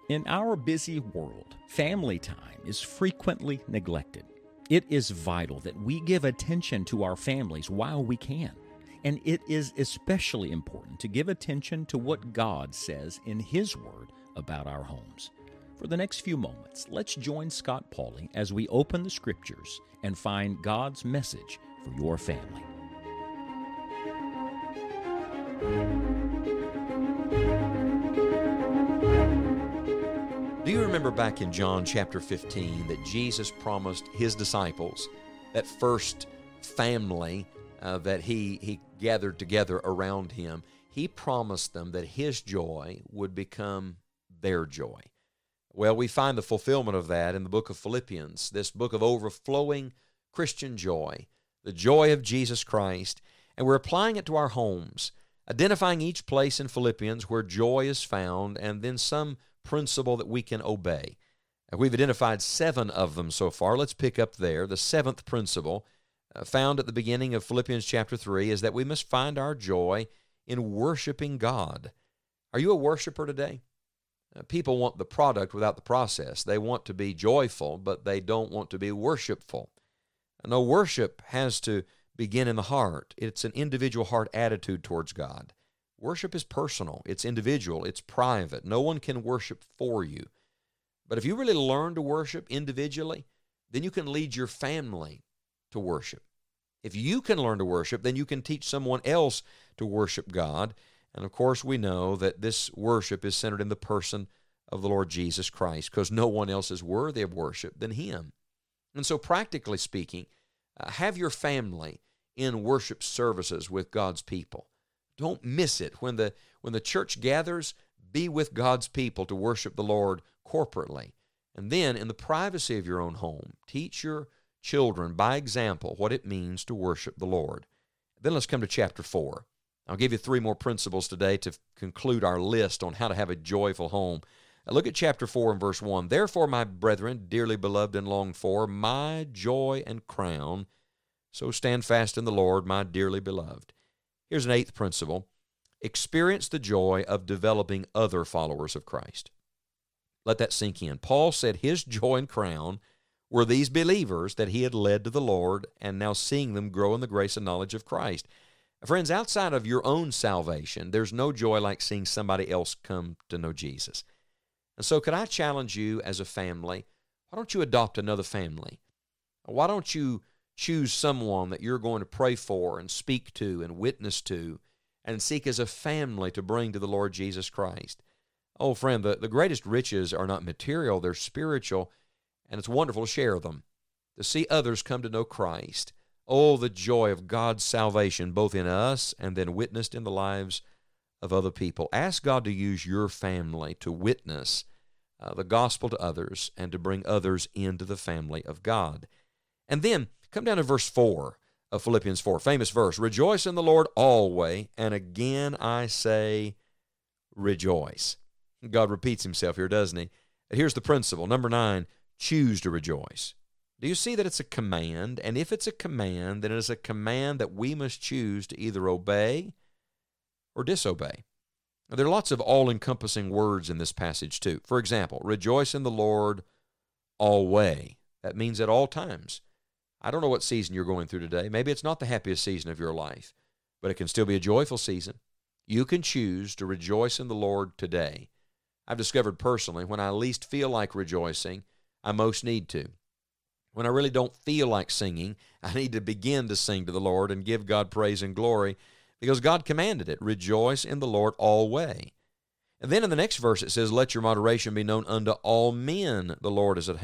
In our busy world, family time is frequently neglected. It is vital that we give attention to our families while we can. And it is especially important to give attention to what God says in His Word about our homes. For the next few moments, let's join Scott Pauley as we open the Scriptures and find God's message for your family. Do you remember back in John chapter 15 that Jesus promised His disciples, that first family that he gathered together around Him, He promised them that His joy would become their joy? Well, we find the fulfillment of that in the book of Philippians, this book of overflowing Christian joy, the joy of Jesus Christ, and we're applying it to our homes, identifying each place in Philippians where joy is found, and then some principle that we can obey. And we've identified 7 of them so far. Let's pick up there. The 7th principle found at the beginning of Philippians chapter 3 is that we must find our joy in worshiping God. Are you a worshiper today? People want the product without the process. They want to be joyful, but they don't want to be worshipful. No, worship has to begin in the heart. It's an individual heart attitude towards God. Worship is personal, it's individual, it's private. No one can worship for you. But if you really learn to worship individually, then you can lead your family to worship. If you can learn to worship, then you can teach someone else to worship God. And of course, we know that this worship is centered in the person of the Lord Jesus Christ, because no one else is worthy of worship than Him. And so practically speaking, have your family in worship services with God's people. Don't miss it. When the church gathers, be with God's people to worship the Lord corporately. And then, in the privacy of your own home, teach your children by example what it means to worship the Lord. Then let's come to chapter 4. I'll give you 3 more principles today to conclude our list on how to have a joyful home. Look at chapter 4 and verse 1. Therefore, my brethren, dearly beloved and longed for, my joy and crown, so stand fast in the Lord, my dearly beloved. Here's an 8th principle. Experience the joy of developing other followers of Christ. Let that sink in. Paul said his joy and crown were these believers that he had led to the Lord, and now seeing them grow in the grace and knowledge of Christ. Friends, outside of your own salvation, there's no joy like seeing somebody else come to know Jesus. And so could I challenge you as a family, why don't you adopt another family? Why don't you choose someone that you're going to pray for and speak to and witness to and seek as a family to bring to the Lord Jesus Christ? Oh, friend, the greatest riches are not material, they're spiritual, and it's wonderful to share them, to see others come to know Christ. Oh, the joy of God's salvation, both in us and then witnessed in the lives of other people. Ask God to use your family to witness the gospel to others and to bring others into the family of God. And then, come down to verse 4 of Philippians 4, famous verse. Rejoice in the Lord always, and again I say, rejoice. God repeats Himself here, doesn't He? Here's the principle. Number 9, choose to rejoice. Do you see that it's a command? And if it's a command, then it is a command that we must choose to either obey or disobey. Now, there are lots of all-encompassing words in this passage too. For example, rejoice in the Lord always. That means at all times. I don't know what season you're going through today. Maybe it's not the happiest season of your life, but it can still be a joyful season. You can choose to rejoice in the Lord today. I've discovered personally, when I least feel like rejoicing, I most need to. When I really don't feel like singing, I need to begin to sing to the Lord and give God praise and glory, because God commanded it. Rejoice in the Lord always. And then in the next verse it says, let your moderation be known unto all men, the Lord is at hand.